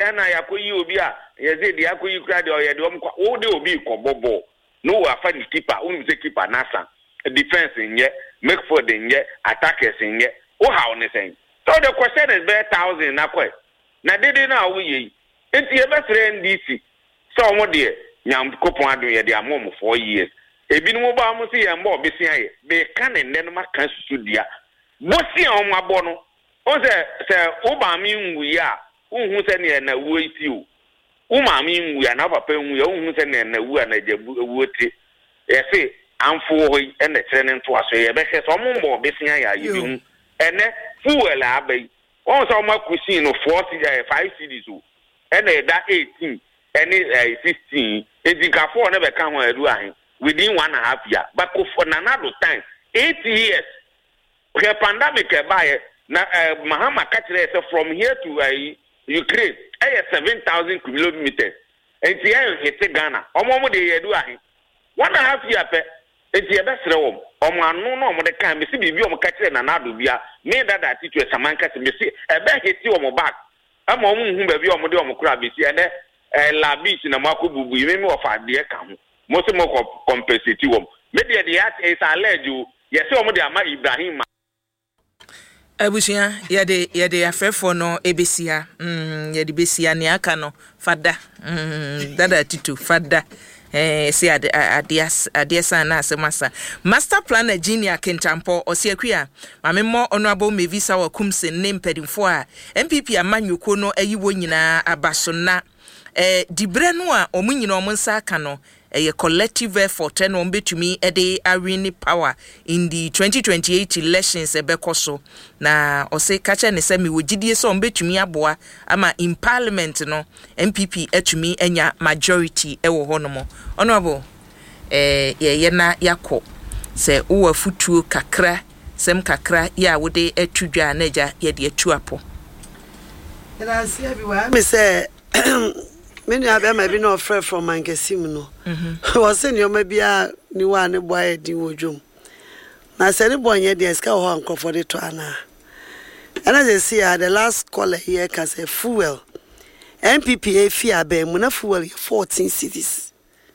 na yakoyi obi a yeze de yakoyi kra de oyede wo de obi kobobo no wa fa the keeper unu say keeper nasa defense nye make for the nye attackers nye o how ne say so the question is be 1000 na kwe na dede na wo yi enti e be sere NDC so omo de nyam kopon ado ye de amom 4 years ebi no ba mo say ye mba obesi aye be kan ne no maka susudia bo si omo abo no o se oba mi nwu ya unhu se ne na wo iti o uma mi nwu ya na papa nwu ya unhu se ne na wu na jabu oti e se amfo hoyi e na kire ne nto aso ye be se so omo mba obesi aye ayi bi hu ene fuel abai on so ma kusin no 40 5 cedis o ene da 18 ene 16 edika 4 na be kan ho adu ahin within 1.5 year but for another time 8 years the pandemic buy na Mahama catchre from here to Ukraine 7,000 kilometers and here hit Ghana omo de yedu ahin 1.5 year pe enti e be sere wom omo anu no omo de kan me si bibi omo catchre na nado bia me dada titu samanka se me si e be hiti omo back ama omo hu ba bi omo de omo kura be si ene la beach na makobubu yimi ofa de ka ho mo se mo compensate wom me de ya is allege ye se omo de ama Ibrahim abusia yede afefo no ebesia yede besia ne aka no fada dada titu fada se adiasa na asemasa master planner Genia Kentampo osiakua mamemo honorable Mevisa wa kumse ne mpedimfo a MPP amanyuko no ayiwo nyina abasona dibre no a omunyina omunsa aka no a collective effort and betumi ede awini power in the 2028 elections ebekoso na ose kacha ne se mi wogidie so betumi aboa ama in parliament no MPP etumi enya majority ewo honomo honorable ye na yakọ se uwa futuo kakra sem kakra ya wode atudwa na ja ye de atuapo ela si everywhere me say many have been no friend from Mankesim no. Was in your maybe ni one boy di wojum. Na say ni boy here dey ska ho anko for the to ana. And as I see the last caller here can say fuel. MPP fear be mu na fuel 14 cedis.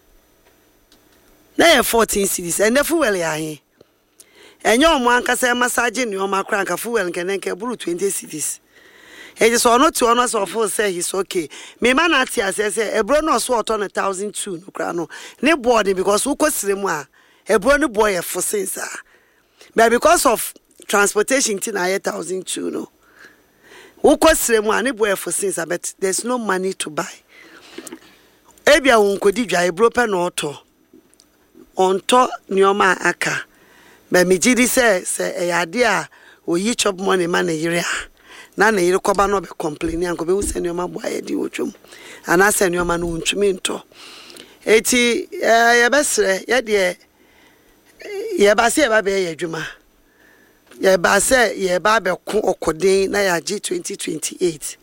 Na 14 cedis and the fuel ya hin. Enyo mo anka say massage ni o makra anka fuel nke buru 20 cedis. He just not to honors of full say he's okay. Me man at here says a bro no so on 1,002 no crano. Ne body because who cost them a bro boy for since. But because of transportation tin 1,002 no. Who cost them ne boy for since but there's no money to buy. Ebia won kodi dwa e bro pe no to. Onto nioma aka. But me gidi say e ade a oyi chop money man e yire na na yire koba no be complain anko be useni o maboa ye di wotwom ana seni o ma no ntumi nto eti ye besre ye de ye ba se ye ba be ye adwuma ye ba se ye ba be ko okoden na ya G 2028